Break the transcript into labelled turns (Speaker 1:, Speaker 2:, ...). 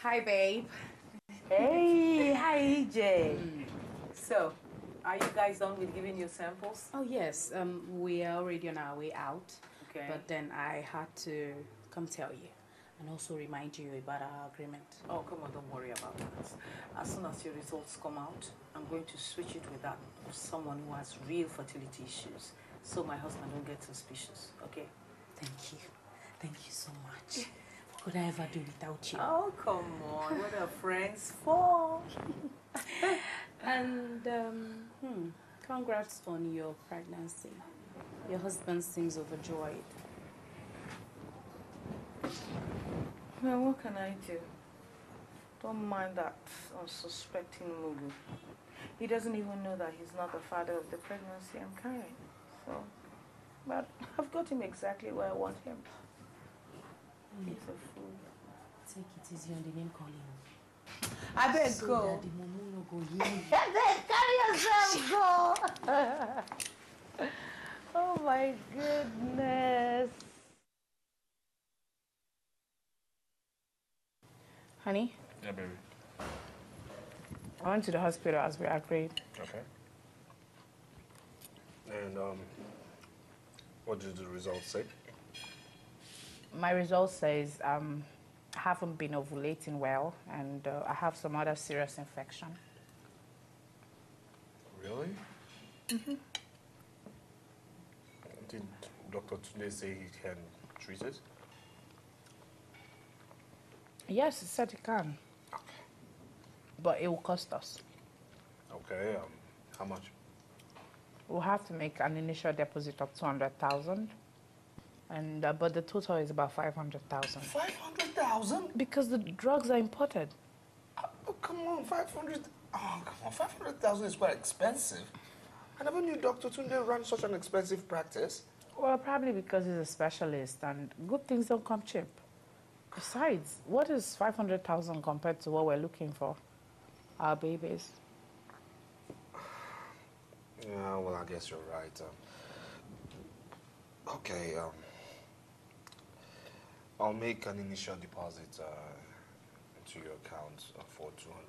Speaker 1: Hi, babe.
Speaker 2: Hey, hi, EJ. So, are you guys done with giving your samples?
Speaker 1: Oh, yes. We are already on our way out.
Speaker 2: Okay.
Speaker 1: But then I had to come tell you and also remind you about our agreement.
Speaker 2: Oh, come on, don't worry about that. As soon as your results come out, I'm going to switch it with that of someone who has real fertility issues, so my husband don't get suspicious, okay?
Speaker 1: Thank you. Thank you so much. What could I ever do without you?
Speaker 2: Oh, come on. What are friends for?
Speaker 1: And, congrats on your pregnancy. Your husband seems overjoyed.
Speaker 2: Well, what can I do? Don't mind that unsuspecting Mulu. He doesn't even know that he's not the father of the pregnancy I'm carrying. So, but I've got him exactly where I want him. He's a fool.
Speaker 1: Take it easy on the name calling.
Speaker 2: I better
Speaker 1: so
Speaker 2: go.
Speaker 1: That the mumu no go hear you.
Speaker 2: Carry yourself, go. Oh my goodness. Honey?
Speaker 3: Yeah, baby.
Speaker 2: I went to the hospital as we agreed.
Speaker 3: Okay. And what did the results say?
Speaker 2: My result says I haven't been ovulating well and I have some other serious infection.
Speaker 3: Really? Mm-hmm. Did Dr. Tunde say he can treat it?
Speaker 2: Yes, he said he can.
Speaker 3: Okay.
Speaker 2: But it will cost us.
Speaker 3: Okay, how much?
Speaker 2: We'll have to make an initial deposit of 200,000. And but the total is about 500,000.
Speaker 3: 500,000?
Speaker 2: Because the drugs are imported.
Speaker 3: Oh, come on, 500. Oh, come on, 500,000 is quite expensive. I never knew Dr. Tunde ran such an expensive practice.
Speaker 2: Well, probably because he's a specialist and good things don't come cheap. Besides, what is 500,000 compared to what we're looking for? Our babies.
Speaker 3: Yeah, well, I guess you're right. Okay, I'll make an initial deposit into your account for 200.